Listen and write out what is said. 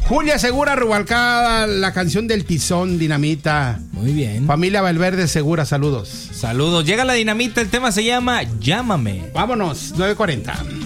Julia Segura, Rubalcaba, la canción del Tizón, Dinamita. Muy bien. Familia Valverde Segura, saludos. Saludos. Llega la dinamita, el tema se llama Llámame. Vámonos, 9:40.